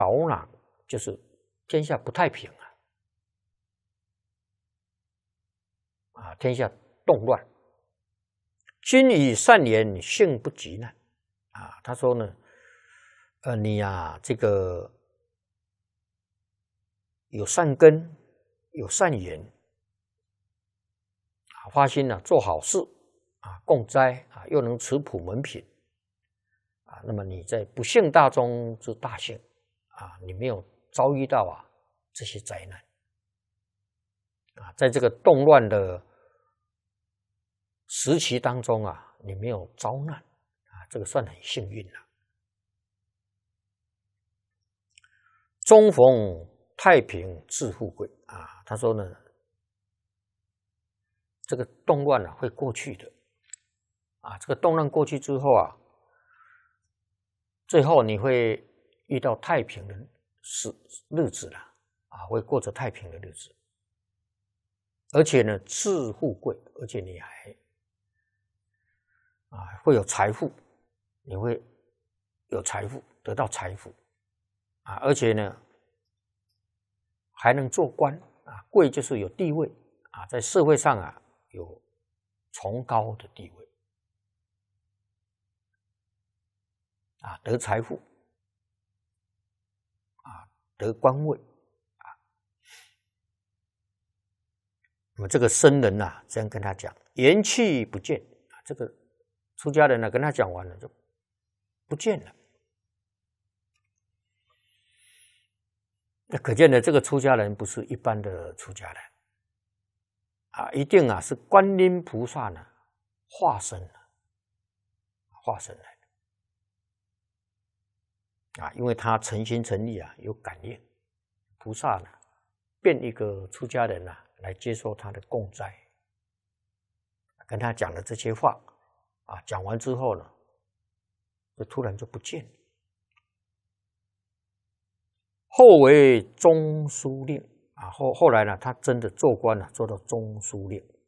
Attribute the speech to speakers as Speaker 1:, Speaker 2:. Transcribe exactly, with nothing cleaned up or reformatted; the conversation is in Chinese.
Speaker 1: 恼呢，就是天下不太平啊，啊，天下动乱。君以善言，幸不及难。啊，他说呢，呃，你呀、啊，这个有善根，有善言，啊，发心呢、啊、做好事，啊，共灾啊，又能持普门品，啊，那么你在不幸大中之大幸，啊，你没有遭遇到啊这些灾难，啊，在这个动乱的时期当中啊，你没有遭难，啊，这个算很幸运了。终逢太平致富贵啊，他说呢，这个动乱啊会过去的，啊，这个动乱过去之后啊，最后你会遇到太平的日日子了，啊，会过着太平的日子，而且呢，致富贵，而且你还啊会有财富，你会有财富，得到财富，啊，而且呢还能做官啊，贵就是有地位啊，在社会上啊有崇高的地位啊，得财富啊，得官位啊。那么这个僧人呐、啊，这样跟他讲，言去不见啊，这个出家人呢、啊、跟他讲完了就不见了。那可见的这个出家人不是一般的出家人啊，一定啊是观音菩萨呢化身了，化身来的啊，因为他诚心诚意啊有感应，菩萨呢变一个出家人啊来接受他的供斋，跟他讲了这些话啊，讲完之后呢，就突然就不见了。后为中书令啊，后后来呢，他真的做官了，做到中书令。